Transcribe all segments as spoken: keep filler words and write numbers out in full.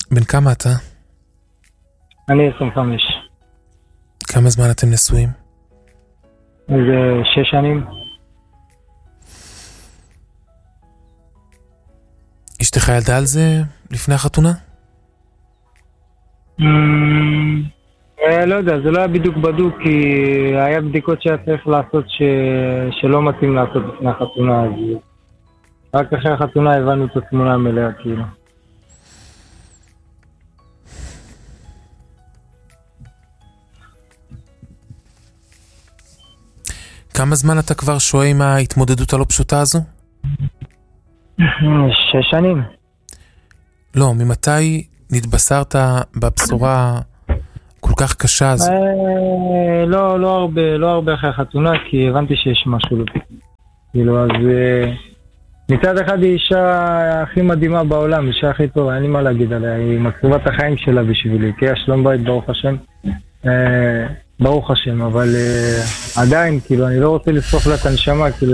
בן כמה אתה? אני עשרים וחמש. כמה זמן אתם נשואים? זה שש שנים. אשתך ילדה על זה לפני החתונה? לא יודע, זה לא היה בדיוק בדוק, כי היה בדיקות שהיה צריך לעשות שלא מתאים לעשות לפני החתונה, אז רק אחרי החתונה הבנו את התמונה המלאה, כאילו. כמה זמן אתה כבר שוהה עם ההתמודדות הלא פשוטה הזו? שש שנים. לא, ממתי נתבשרת בבשורה כל כך קשה הזו? לא, לא הרבה, לא הרבה אחרי החתונה, כי הבנתי שיש משהו. כאילו, אז מצד אחד היא אישה הכי מדהימה בעולם, אישה הכי טובה, אין לי מה להגיד עליה, היא מקריבה את החיים שלה בשבילי, כי יש שלום בית, ברוך השם. ברוך השם, אבל uh, עדיין, כאילו, אני לא רוצה לספוך לה את הנשמה, כאילו,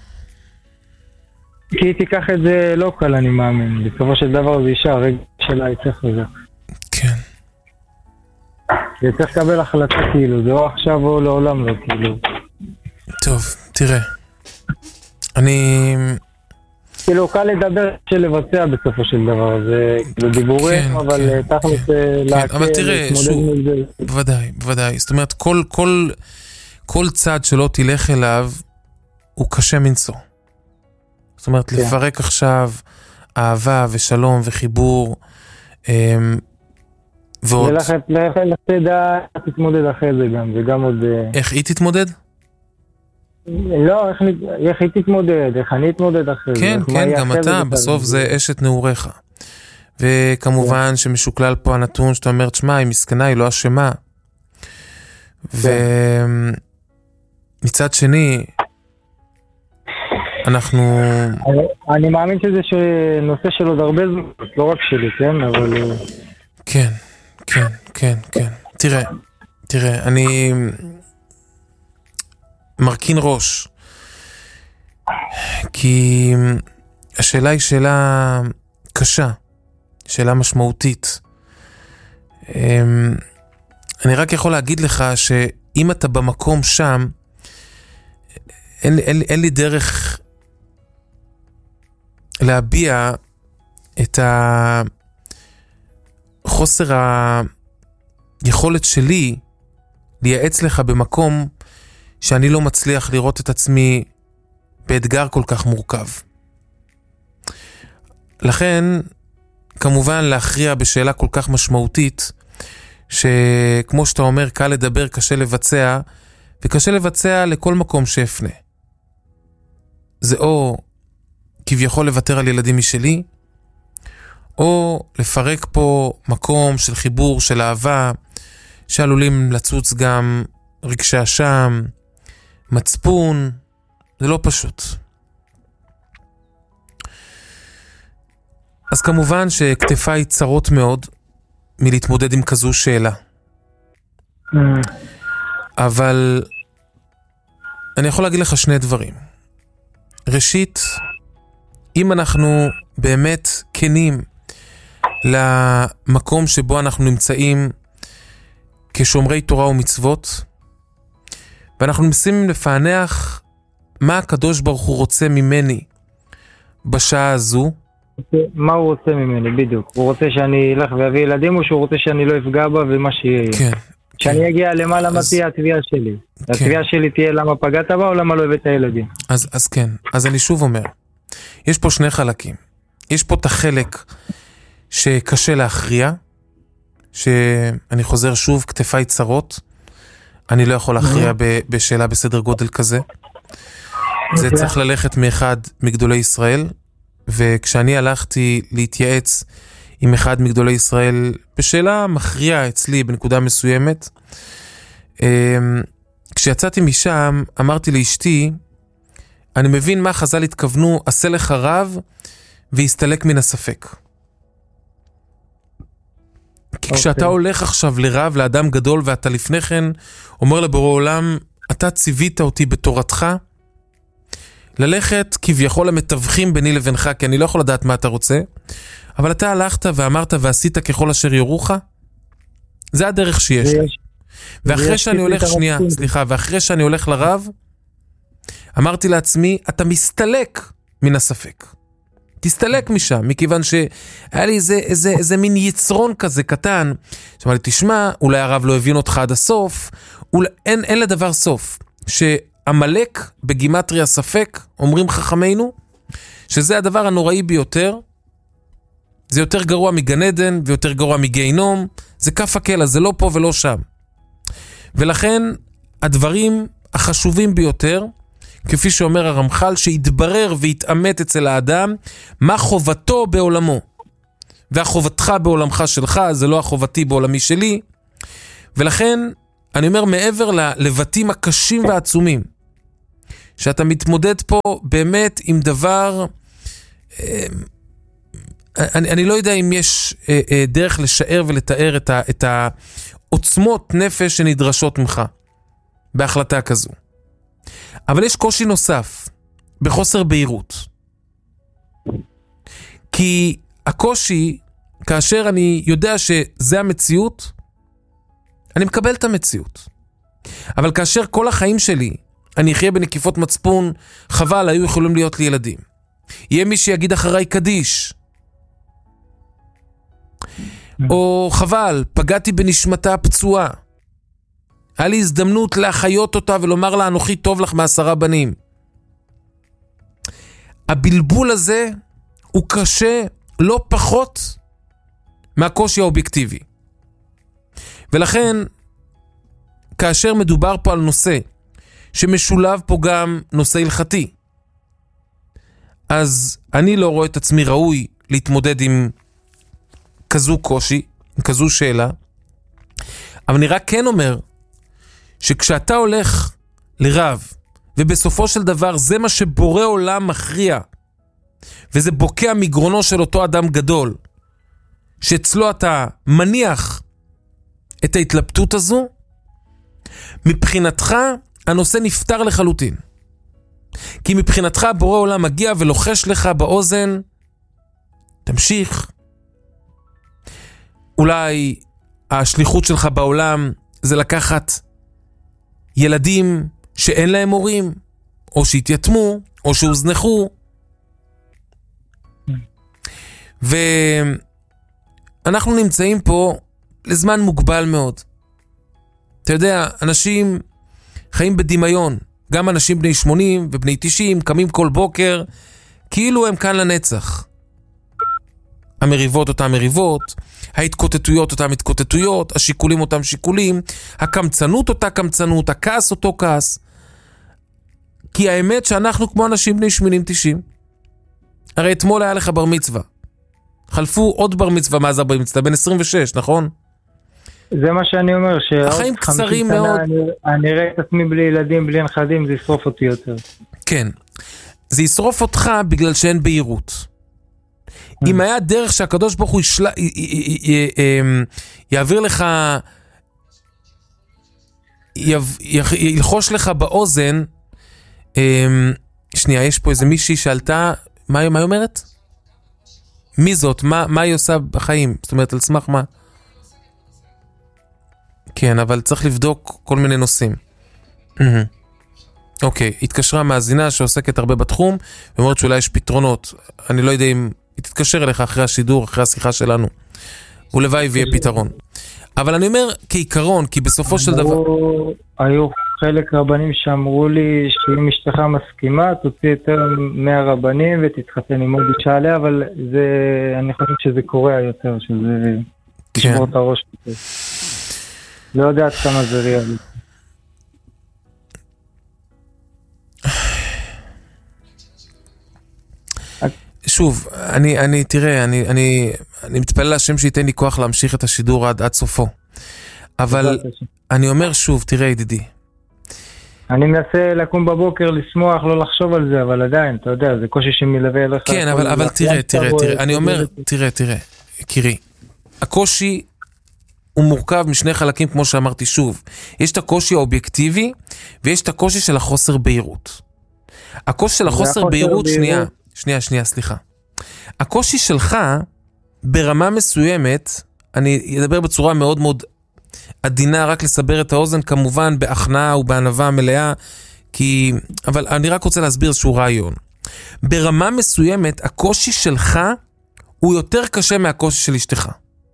כי היא תיקח את זה לא קל, אני מאמין. בסופו של דבר זה אישה, הרגע שלה היא צריך לזה. כן. היא צריך לקבל החלטה, כאילו, זה או עכשיו או לעולם לא, כאילו. טוב, תראה. אני... כאילו, קל לדבר של לבצע בסופו של דבר, זה כאילו דיבורים, כן, אבל כן, תכלס כן. להקל, כן, אבל תראה, שוב, בוודאי, בוודאי. זאת אומרת, כל, כל, כל צד שלא תלך אליו, הוא קשה מנשוא. זאת אומרת, כן. לפרק עכשיו אהבה ושלום וחיבור, אמ, ועוד... ללכת, ללכת, לתדע, תתמודד אחרי זה גם, וגם עוד... איך היא תתמודד? לא, איך, איך היא תתמודד, איך אני אתמודד אחרי כן, זה. כן, גם אתה, בסוף זה אשת נעוריך. וכמובן כן. שמשוקלל פה הנתון שאתה אומר, תשמע, היא מסכנה, היא לא אשמה. כן. ומצד שני, אנחנו... אני, אני מאמין שזה נושא של עוד הרבה זמן, לא רק שלי, כן, אבל... כן, כן, כן, כן. תראה, תראה, אני... מרכין ראש, כי השאלה היא שאלה קשה, שאלה משמעותית. אני רק יכול להגיד לך שאם אתה במקום שם, אין, אין, אין לי דרך להביע את החוסר היכולת שלי לייעץ לך במקום שאני לא מצליח לראות את עצמי באתגר כל כך מורכב. לכן, כמובן להכריע בשאלה כל כך משמעותית, שכמו שאתה אומר, קל לדבר, קשה לבצע, וקשה לבצע לכל מקום שאפנה. זה או כביכול לוותר על ילדים משלי, או לפרק פה מקום של חיבור, של אהבה, שעלולים לצוץ גם רגשי אשם, מצפון, זה לא פשוט. אז כמובן שכתפיי צרות מאוד מלהתמודד עם כזו שאלה. אבל אני יכול להגיד לך שני דברים. ראשית, אם אנחנו באמת כנים למקום שבו אנחנו נמצאים כשומרי תורה ומצוות, ואנחנו מנסים לפענח מה הקדוש ברוך הוא רוצה ממני בשעה הזו. מה הוא רוצה ממני, בדיוק. הוא רוצה שאני אלך ואביא ילדים, או שהוא רוצה שאני לא אפגע בה ומה שיהיה. כן. שאני כן. אגיע למעלה אז... מה תהיה התביעה שלי. כן. התביעה שלי תהיה למה פגעת בה או למה לא הבאת הילדים. אז, אז כן, אז אני שוב אומר, יש פה שני חלקים. יש פה את החלק שקשה להכריע, שאני חוזר שוב, כתפיי צרות, אני לא יכול להכריע בשאלה בסדר גודל כזה. זה צריך ללכת מאחד מגדולי ישראל, וכשאני הלכתי להתייעץ עם אחד מגדולי ישראל, בשאלה מכריעה אצלי בנקודה מסוימת, כשיצאתי משם, אמרתי לאשתי, אני מבין מה חז"ל התכוונו, עשה לך רב, והסתלק מן הספק. כי כשאתה הולך עכשיו לרב, לאדם גדול, ואתה לפני כן אומר לבורא עולם, אתה ציווית אותי בתורתך, ללכת כביכול המתווכים ביני לבינך, כי אני לא יכול לדעת מה אתה רוצה, אבל אתה הלכת ואמרת ועשית ככל אשר יורוך? זה הדרך שיש לי. ואחרי שאני הולך, שנייה, סליחה, ואחרי שאני הולך לרב, אמרתי לעצמי, אתה מסתלק מן הספק. תסתלק משם, מכיוון שהיה לי איזה, איזה, איזה מין יצרון כזה קטן, שאמרתי, תשמע, אולי הרב לא הבין אותך עד הסוף, אולי, אין, אין לדבר סוף. שהמלק בגימטריה ספק, אומרים חכמינו, שזה הדבר הנוראי ביותר, זה יותר גרוע מגן עדן, ויותר גרוע מגיהינום, זה כף הקלע, זה לא פה ולא שם. ולכן, הדברים החשובים ביותר, כפי שאומר הרמח"ל, שיתברר ויתאמת אצל האדם, מה חובתו בעולמו. והחובתך בעולמך שלך, זה לא החובתי בעולמי שלי. ולכן, אני אומר, מעבר ללבטים הקשים והעצומים, שאתה מתמודד פה באמת עם דבר, אני, אני לא יודע אם יש דרך לשער ולתאר את, ה, את העוצמות נפש שנדרשות ממך, בהחלטה כזו. אבל יש קושי נוסף, בחוסר בהירות. כי הקושי, כאשר אני יודע שזה המציאות, אני מקבל את המציאות. אבל כאשר כל החיים שלי, אני אחיה בנקיפות מצפון, חבל, היו יכולים להיות לי ילדים. יהיה מי שיגיד אחריי קדיש. או חבל, פגעתי בנשמתה הפצועה. היה לי הזדמנות להחיות אותה ולומר לה, אנוכי טוב לך מעשרה בנים. הבלבול הזה הוא קשה לא פחות מהקושי האובייקטיבי. ולכן, כאשר מדובר פה על נושא שמשולב פה גם נושא הלכתי, אז אני לא רואה את עצמי ראוי להתמודד עם כזו קושי, עם כזו שאלה. אבל אני רק כן אומר, שכשאתה הולך לרב, ובסופו של דבר זה מה שבורא עולם מכריע, וזה בוקע מגרונו של אותו אדם גדול, שאצלו אתה מניח את ההתלבטות הזו, מבחינתך הנושא נפטר לחלוטין. כי מבחינתך בורא עולם מגיע ולוחש לך באוזן, תמשיך. אולי השליחות שלך בעולם זה לקחת ילדים שאין להם הורים, או שהתייתמו, או שהוזנחו. ואנחנו נמצאים פה לזמן מוגבל מאוד. אתה יודע, אנשים חיים בדמיון, גם אנשים בני שמונים ובני תשעים, קמים כל בוקר, כאילו הם כאן לנצח. המריבות אותם מריבות, ההתקוטטויות אותם התקוטטויות, השיקולים אותם שיקולים, הקמצנות אותה קמצנות, הכעס אותו כעס. כי האמת שאנחנו כמו אנשים בני שמונים תשעים. הרי אתמול היה לך בר מצווה. חלפו עוד בר מצווה מאז הבר מצווה, בן עשרים ושש, נכון? זה מה שאני אומר, החיים קצרים מאוד. אני, אני אראה את עצמי בלי ילדים, בלי נכדים, זה ישרוף אותי יותר. כן. זה ישרוף אותך בגלל שאין בהירות. אם היה דרך שהקדוש ברוך הוא ישל... י... י... י... י... יעביר לך, י... ילחוש לך באוזן, שנייה, יש פה איזה מישהי שעלתה, מה, מה היא אומרת? מי זאת? מה, מה היא עושה בחיים? זאת אומרת, על סמך מה? כן, אבל צריך לבדוק כל מיני נושאים. אוקיי, התקשרה מאזינה שעוסקת הרבה בתחום, ואומרת שאולי יש פתרונות. אני לא יודע אם היא תתקשר אליך אחרי השידור, אחרי השיחה שלנו. ולוואי ויהיה פתרון. אבל אני אומר כעיקרון, כי בסופו של דבר... היו חלק רבנים שאמרו לי שאם אשתך מסכימה, תוציא יותר מהרבנים ותתחתן עם עוד אישה עליה, אבל זה, אני חושב שזה קורה יותר, שזה תשמור את הראש. לא יודע עד כמה זה ריאלי. שוב, אני, אני, תראה, אני, אני, אני מתפלל להשם שייתן לי כוח להמשיך את השידור עד, עד סופו. אבל אני אומר שוב, תראה ידידי. אני מנסה לקום בבוקר, לשמוח, לא לחשוב על זה, אבל עדיין, אתה יודע, זה קושי שמלווה אליך. כן, אבל, אבל תראה, תראה, תראה, אני אומר, תראה, תראה, קירי, הקושי הוא מורכב משני חלקים, כמו שאמרתי שוב. יש את הקושי האובייקטיבי, ויש את הקושי של החוסר בהירות. הקושי של החוסר בהירות, שנייה, שנייה, שנייה, סליחה. הקושי שלך ברמה מסוימת, אני אדבר בצורה מאוד מאוד עדינה, רק לסבר את האוזן, כמובן בהכנעה ובענווה מלאה, כי, אבל אני רק רוצה להסביר איזשהו רעיון. ברמה מסוימת, הקושי שלך הוא יותר קשה מהקושי של אשתך.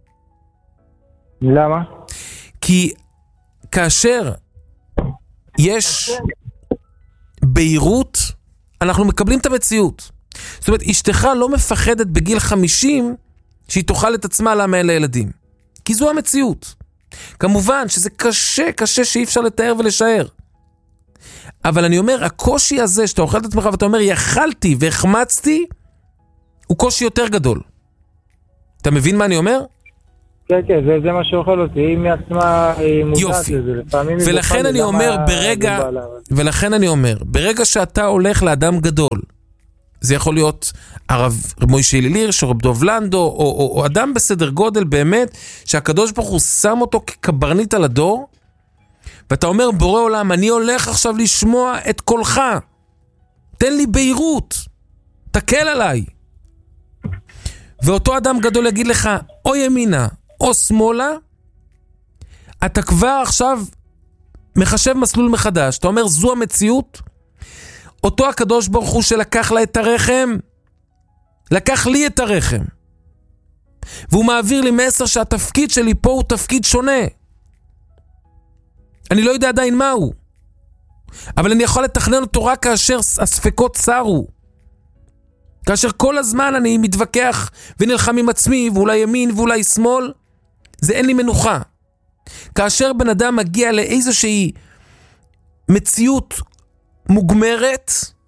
למה? כי כאשר יש בהירות, אנחנו מקבלים את המציאות. זאת אומרת, אשתך לא מפחדת בגיל חמישים שהיא תאכל את עצמה למה אין לה ילדים. כי זו המציאות. כמובן שזה קשה, קשה שאי אפשר לתאר ולשער. אבל אני אומר, הקושי הזה שאתה אוכל את עצמך ואתה אומר, יאכלתי והחמצתי, הוא קושי יותר גדול. אתה מבין מה אני אומר? כן, כן, זה, זה מה שאוכל אותי. היא מעצמה היא מודעת לזה. לפעמים ולכן אני אומר, ברגע, ולכן אני אומר, ברגע שאתה הולך לאדם גדול, זה יכול להיות הרב מוישה הלל הירש, או רב דוב לנדו, או, או, או אדם בסדר גודל באמת, שהקדוש ברוך הוא שם אותו כקברניט על הדור, ואתה אומר, בורא עולם, אני הולך עכשיו לשמוע את קולך. תן לי בהירות. תקל עליי. ואותו אדם גדול יגיד לך, או ימינה, או שמאלה, אתה כבר עכשיו מחשב מסלול מחדש. אתה אומר, זו המציאות. אותו הקדוש ברוך הוא שלקח לה את הרחם, לקח לי את הרחם. והוא מעביר לי מסר שהתפקיד שלי פה הוא תפקיד שונה. אני לא יודע עדיין מהו. אבל אני יכול לתכנן אותו רק כאשר הספקות צרו. כאשר כל הזמן אני מתווכח ונלחם עם עצמי, ואולי ימין ואולי שמאל, זה אין לי מנוחה. כאשר בן אדם מגיע לאיזושהי מציאות מוגמרת,